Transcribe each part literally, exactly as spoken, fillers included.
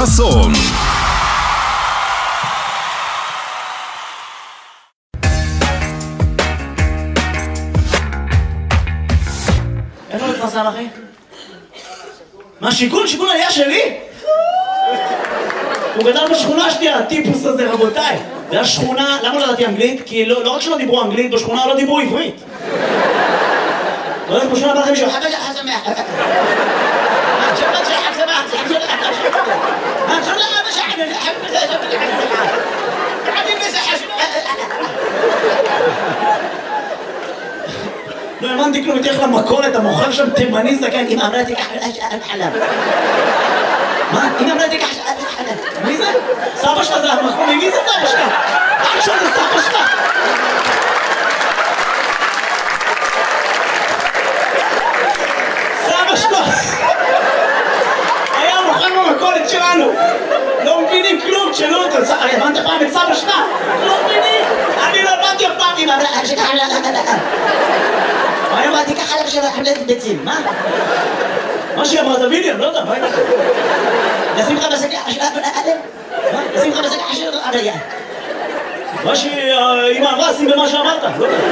חסון. איפה מתפרסם אחי? מה שיכון? שיכון עלייה שלי? הוא גדל בשכונה שלי, הטיפוס הזה, רבותיי. זה היה שכונה, למה לא ידעתי אנגלית? כי לא, לא רק שלא דיברו אנגלית, בשכונה לא דיברו עברית. לא יודעת, בשכונה בא לכם מישהו, חבא שחק שמח. חבא שחק שמח, חבא שחק לא האמנתי כלום, תלך למכולת, המוכר שם תימני זקן, אמא אמרה תיקח חלב. מה? אמא אמרה תיקח חלב. מי זה? סבא שלך זה המכון, מי זה סבא שלך? אח שלך זה סבא שלך. סבא שלך היה מוכן במכולת שלנו. לא מבינים כלום, תשאלו אותו. הבנת פעם את סבא שלך? לא מבינים. אני לא הבנתי אף פעם. אמא אמרה תיקח חלב. מה אמרתי ככה לך של חלט ביצים, מה? מה שהיא אמרת ויליאם, לא יודע, מה אמרת? נשים לך בשקע חשב עליהם? מה? נשים לך בשקע חשב עליהם? מה שאמא אמרה, שים במה שאמרת, לא יודע.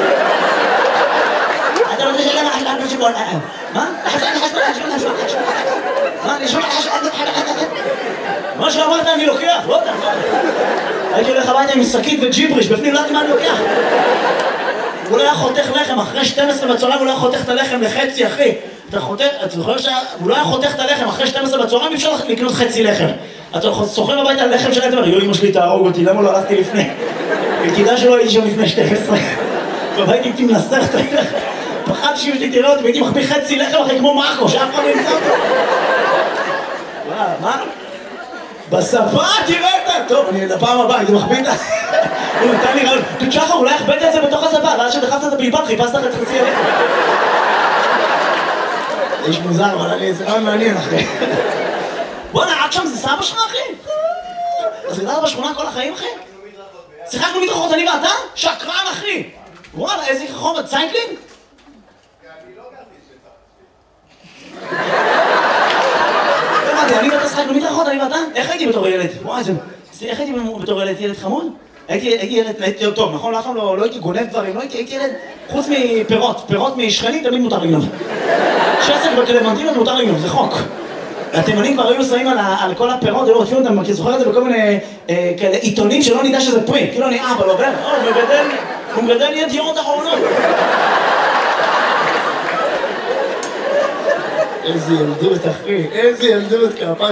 אתה רוצה שלמה חשב עליהם שבועל עליהם? מה? חשב עליהם חשב עליהם חשב עליהם מה? נשמע חשב עליהם? מה שאמרת אני לוקח, לא יודע. הייתי הולך הביתה עם שקית וג'יבריש, בפנים לא יודעת מה אני לוקח. הוא לא היה חותך לחם, אחרי שתים עשרה בצהריים הוא לא היה חותך את הלחם לחצי, אחי. אתה חותך, אתה זוכר שהוא לא היה חותך את הלחם, אחרי שתים עשרה בצהריים אי אפשר לקנות חצי לחם. אתה סוחר הביתה על לחם שלהם, אתה אומר, יו, אמא שלי תהרוג אותי, למה לא הלכתי לפני? וכדאי שלא הייתי שם לפני שתים עשרה. ובית הייתי מנסר את הלחם. פחדתי שאם שלי תראה אותי, והייתי מחביא חצי לחם אחרי כמו מרקו, שאף אחד לא ימצא אותו. מה? בשפה תראה אותה! טוב, אני לפעם הבאה, הייתי מחביא את ה... הוא נתן לי רעיון, תשחר, אולי הכבדת את זה בתוך השפה, ואז שדחפת את הבלבד, חיפשת לך את חצי הלחם. זה איש מוזר, אבל אני איזה רעיון מעניין, אחי. בוא'נה, עד שם זה סבא שלך, אחי? אז גדלת בשכונה כל החיים, אחי? שיחקנו מדרכות, אני ואתה? שקרן, אחי! וואלה, איזה חומר, ציינקלין? אני ואתה שחקנו מדרכות, אני ואתה? איך הייתי בתור ילד? וואי, איך הייתי בתור ילד? ילד חמוד? הייתי ילד, הייתי ילד טוב, נכון? אף פעם לא הייתי גונב דברים, לא הייתי ילד... חוץ מפירות, פירות משכנים תמיד מותר לגנוב. שסק בקלמנטינות מותר לגנוב, זה חוק. התימנים כבר היו שמים על כל הפירות, היו רודפים אותם, כי זוכר את זה בכל מיני כאלה עיתונים שלא נדע שזה פרי. כאילו אני אבא, לא עובר? הוא מגדל, הוא מגדל ידיעות אחרונות. איזה ילדות, אחי, איזה ילדות, כפיים.